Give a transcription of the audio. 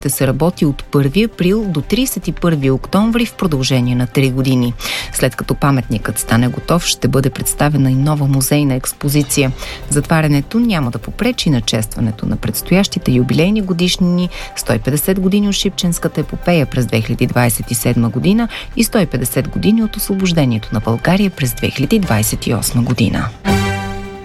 ще се работи от 1 април до 31 октомври в продължение на 3 години. След като паметникът стане готов, ще бъде представена и нова музейна експозиция. Затварянето няма да попречи на честването на предстоящите юбилейни годишнини, 150 години от Шипченската епопея през 2027 година и 150 години от освобождението на България през 2028 година.